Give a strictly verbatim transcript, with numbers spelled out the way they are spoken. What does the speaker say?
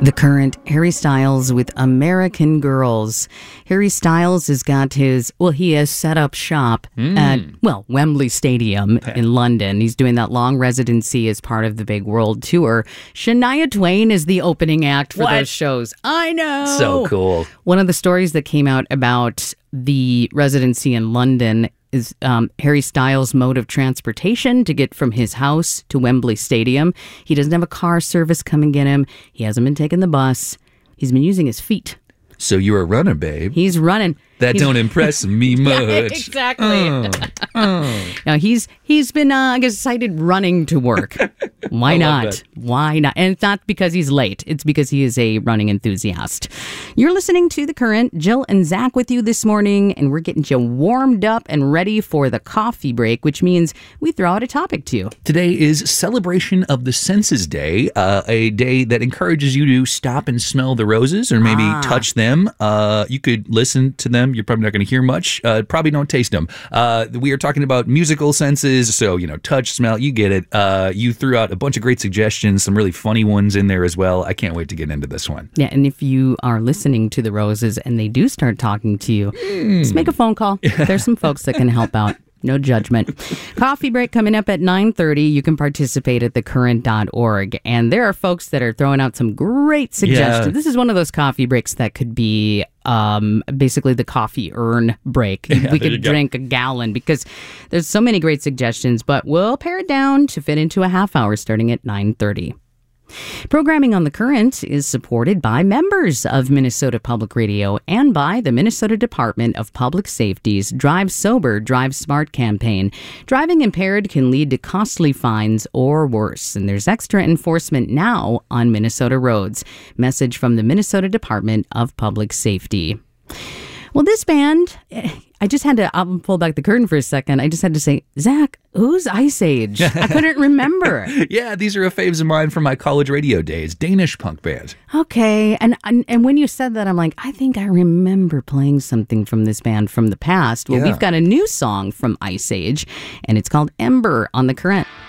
The Current, Harry Styles with American Girls. Harry Styles has got his, well, he has set up shop mm. at, well, Wembley Stadium okay. in London. He's doing that long residency as part of the big world tour. Shania Twain is the opening act for what? those shows. I know. So cool. One of the stories that came out about the residency in London is um, Harry Styles' mode of transportation to get from his house to Wembley Stadium. He doesn't have a car service come and get him. He hasn't been taking the bus. He's been using his feet. So you're a runner, babe. He's running. That he's, don't impress me much. Yeah, exactly. Oh, oh. Now, he's he's been, uh, I guess, cited running to work. Why not? Why not? And it's not because he's late. It's because he is a running enthusiast. You're listening to The Current. Jill and Zach with you this morning, and we're getting you warmed up and ready for the coffee break, which means we throw out a topic to you. Today is Celebration of the Senses Day, uh, a day that encourages you to stop and smell the roses or maybe ah. touch them. Uh, you could listen to them. You're probably not going to hear much. Uh, probably don't taste them. Uh, we are talking about musical senses, so, you know, touch, smell, you get it. Uh, you threw out a bunch of great suggestions, some really funny ones in there as well. I can't wait to get into this one. Yeah, and if you are listening to the roses and they do start talking to you, mm. just make a phone call. There's some folks that can help out. No judgment. Coffee break coming up at nine thirty. You can participate at the current dot org. And there are folks that are throwing out some great suggestions. Yeah. This is one of those coffee breaks that could be um, basically the coffee urn break. Yeah, we could drink go. a gallon because there's so many great suggestions, but we'll pare it down to fit into a half hour starting at nine thirty. Programming on The Current is supported by members of Minnesota Public Radio and by the Minnesota Department of Public Safety's Drive Sober, Drive Smart campaign. Driving impaired can lead to costly fines or worse, and there's extra enforcement now on Minnesota roads. Message from the Minnesota Department of Public Safety. Well, this band, I just had to I'll pull back the curtain for a second. I just had to say, Zach, who's Ice Age? I couldn't remember. Yeah, these are a faves of mine from my college radio days. Danish punk band. Okay. And, and and when you said that, I'm like, I think I remember playing something from this band from the past. Well, yeah. we've got a new song from Ice Age, and it's called Ember on The Current.